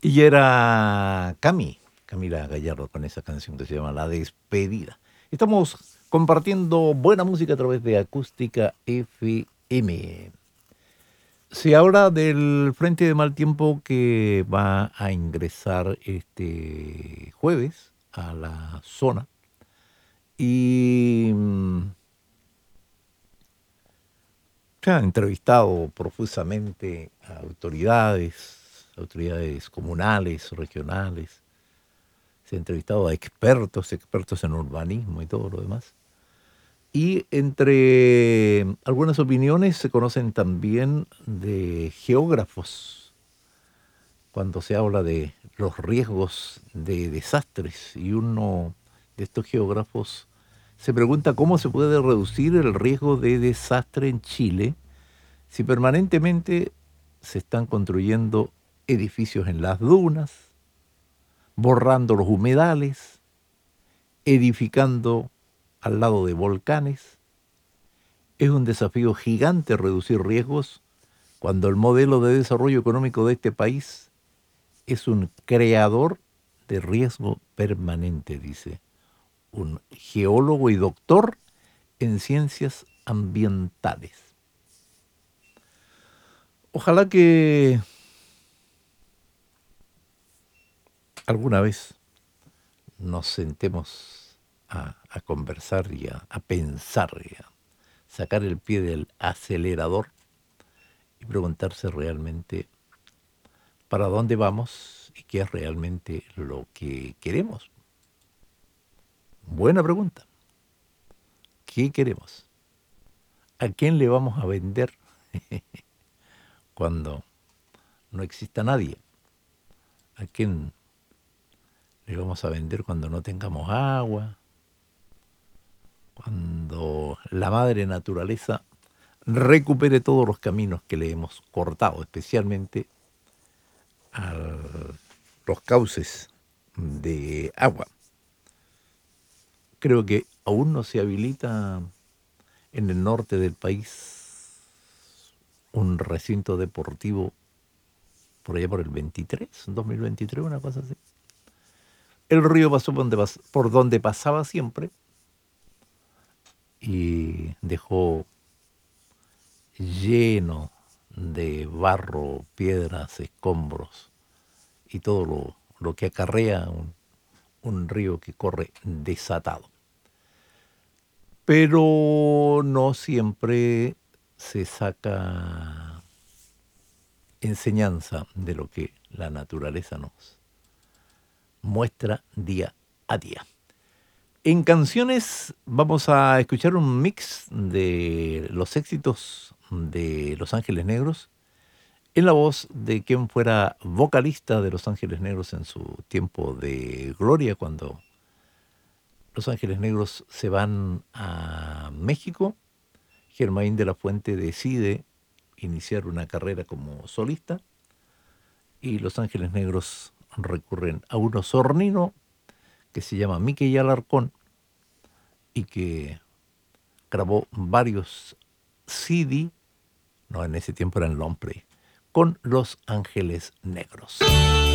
Y era Camila Gallardo con esa canción que se llama La Despedida. Estamos compartiendo buena música a través de Acústica FM. Se habla del frente de mal tiempo que va a ingresar este jueves a la zona y se han entrevistado profusamente a autoridades comunales, regionales. Se ha entrevistado a expertos en urbanismo y todo lo demás. Y entre algunas opiniones se conocen también de geógrafos cuando se habla de los riesgos de desastres. Y uno de estos geógrafos se pregunta cómo se puede reducir el riesgo de desastre en Chile si permanentemente se están construyendo edificios en las dunas, borrando los humedales, edificando al lado de volcanes. Es un desafío gigante reducir riesgos cuando el modelo de desarrollo económico de este país es un creador de riesgo permanente, dice un geólogo y doctor en ciencias ambientales. Ojalá que alguna vez nos sentemos a conversar y a pensar y a sacar el pie del acelerador y preguntarse realmente para dónde vamos y qué es realmente lo que queremos. Buena pregunta. ¿Qué queremos? ¿A quién le vamos a vender cuando no exista nadie? ¿A quién le vamos a vender cuando no tengamos agua? Cuando la madre naturaleza recupere todos los caminos que le hemos cortado, especialmente a los cauces de agua. Creo que aún no se habilita en el norte del país un recinto deportivo por allá por el 2023, una cosa así. El río pasó por donde pasaba siempre y dejó lleno de barro, piedras, escombros y todo lo que acarrea un río que corre desatado. Pero no siempre se saca enseñanza de lo que la naturaleza nos muestra día a día. En canciones vamos a escuchar un mix de los éxitos de Los Ángeles Negros en la voz de quien fuera vocalista de Los Ángeles Negros en su tiempo de gloria, cuando Los Ángeles Negros se van a México. Germain de la Fuente decide iniciar una carrera como solista y Los Ángeles Negros recurren a un osornino que se llama Mickey Alarcón y que grabó varios CD, no, en ese tiempo eran long play, con Los Ángeles Negros.